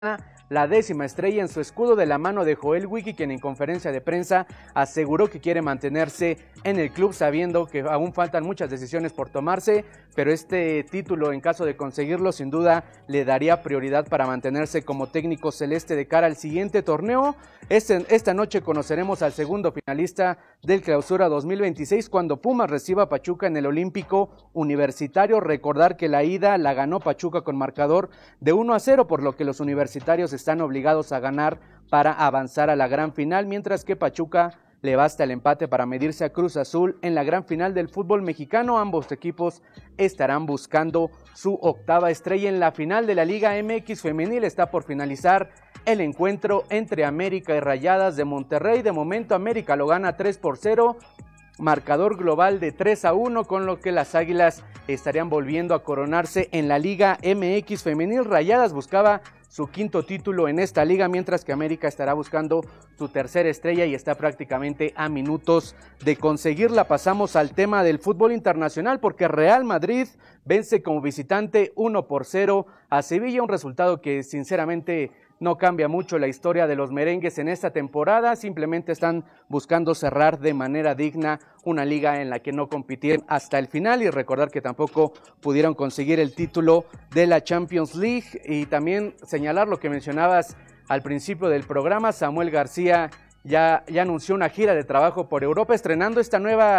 la 10ª estrella en su escudo de la mano de Joel Wiki, quien en conferencia de prensa aseguró que quiere mantenerse en el club sabiendo que aún faltan muchas decisiones por tomarse, pero este título, en caso de conseguirlo, sin duda le daría prioridad para mantenerse como técnico celeste de cara al siguiente torneo. Esta noche conoceremos al segundo finalista del Clausura 2026 cuando Pumas reciba a Pachuca en el Olímpico Universitario. Recordar que la ida la ganó Pachuca con marcador de 1-0, por lo que los universitarios están obligados a ganar para avanzar a la gran final, mientras que Pachuca le basta el empate para medirse a Cruz Azul en la gran final del fútbol mexicano. Ambos equipos estarán buscando su 8ª estrella. En la final de la Liga MX femenil está por finalizar el encuentro entre América y Rayadas de Monterrey. De momento América lo gana 3-0, marcador global de 3-1, con lo que las Águilas estarían volviendo a coronarse en la Liga MX femenil. Rayadas buscaba su 5º título en esta liga, mientras que América estará buscando su 3ª estrella y está prácticamente a minutos de conseguirla. Pasamos al tema del fútbol internacional, porque Real Madrid vence como visitante 1-0 a Sevilla, un resultado que sinceramente no cambia mucho la historia de los merengues en esta temporada. Simplemente están buscando cerrar de manera digna una liga en la que no compitieron hasta el final, y recordar que tampoco pudieron conseguir el título de la Champions League. Y también señalar lo que mencionabas al principio del programa: Samuel García ya anunció una gira de trabajo por Europa, estrenando este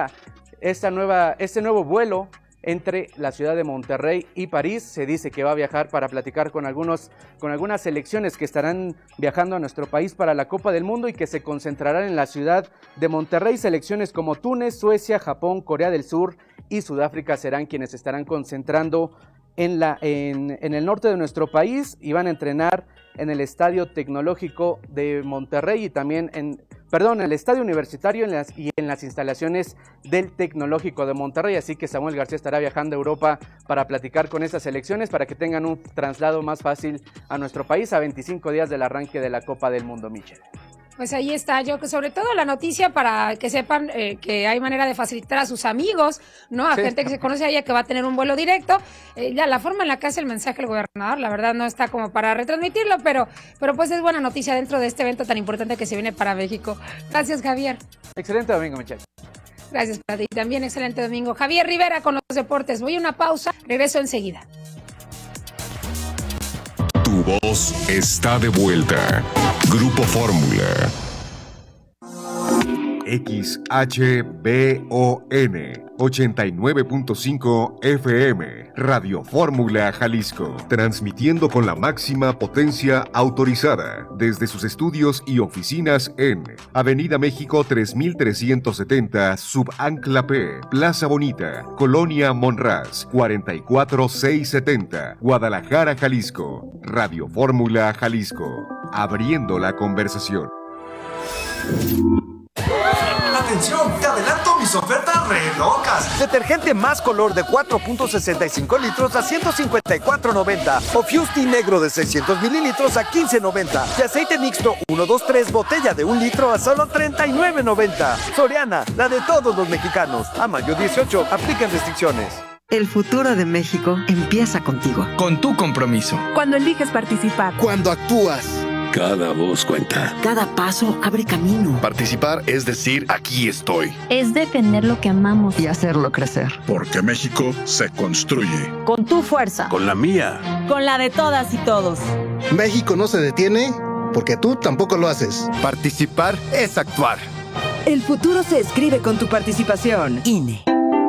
nuevo vuelo entre la ciudad de Monterrey y París. Se dice que va a viajar para platicar con algunas selecciones que estarán viajando a nuestro país para la Copa del Mundo y que se concentrarán en la ciudad de Monterrey. Selecciones como Túnez, Suecia, Japón, Corea del Sur y Sudáfrica serán quienes estarán concentrando en el norte de nuestro país, y van a entrenar en el Estadio Tecnológico de Monterrey y también en el Estadio Universitario y en las instalaciones del Tecnológico de Monterrey. Así que Samuel García estará viajando a Europa para platicar con estas selecciones para que tengan un traslado más fácil a nuestro país a 25 días del arranque de la Copa del Mundo, Michelle. Pues ahí está, yo sobre todo la noticia para que sepan que hay manera de facilitar a sus amigos, ¿no? A gente que se conoce allá, que va a tener un vuelo directo. Ya la forma en la que hace el mensaje el gobernador, la verdad no está como para retransmitirlo, pero pues es buena noticia dentro de este evento tan importante que se viene para México. Gracias, Javier. Excelente domingo, Michelle. Gracias para ti también, excelente domingo. Javier Rivera con los deportes. Voy a una pausa, regreso enseguida. Tu voz está de vuelta. Grupo Fórmula. XHBON 89.5 FM, Radio Fórmula Jalisco, transmitiendo con la máxima potencia autorizada desde sus estudios y oficinas en Avenida México 3370, Subancla P, Plaza Bonita, Colonia Monraz, 44670, Guadalajara, Jalisco. Radio Fórmula Jalisco, abriendo la conversación. ¡Atención! ¡Te adelanto mis ofertas re locas! Detergente más color de 4.65 litros a $154.90. O Fusti negro de 600 mililitros a $15.90. Y aceite mixto 123 botella de 1 litro a solo $39.90. Soriana, la de todos los mexicanos. A mayo 18, aplican restricciones. El futuro de México empieza contigo. Con tu compromiso. Cuando eliges participar. Cuando actúas. Cada voz cuenta. Cada paso abre camino. Participar es decir, aquí estoy. Es defender lo que amamos y hacerlo crecer. Porque México se construye. Con tu fuerza. Con la mía. Con la de todas y todos. México no se detiene porque tú tampoco lo haces. Participar es actuar. El futuro se escribe con tu participación. INE.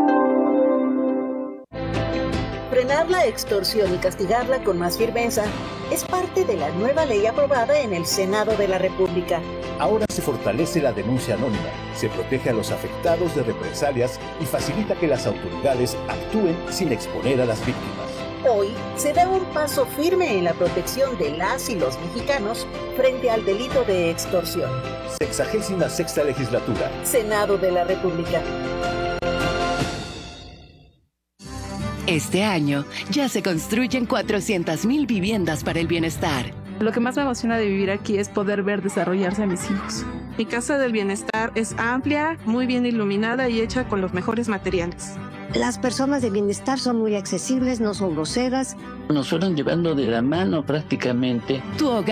Frenar la extorsión y castigarla con más firmeza es parte de la nueva ley aprobada en el Senado de la República. Ahora se fortalece la denuncia anónima, se protege a los afectados de represalias y facilita que las autoridades actúen sin exponer a las víctimas. Hoy se da un paso firme en la protección de las y los mexicanos frente al delito de extorsión. 66ª Legislatura. Senado de la República. Este año ya se construyen 400,000 viviendas para el bienestar. Lo que más me emociona de vivir aquí es poder ver desarrollarse a mis hijos. Mi casa del bienestar es amplia, muy bien iluminada y hecha con los mejores materiales. Las personas de bienestar son muy accesibles, no son groseras. Nos fueron llevando de la mano prácticamente. Tu hogar